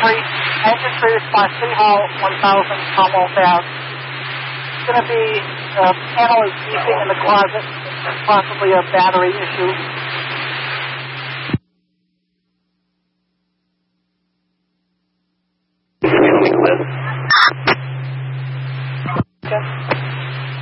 engine tree response, City Hall, 1000 Commonwealth Ave. It's going to be panel is beeping in the closet, possibly a battery issue.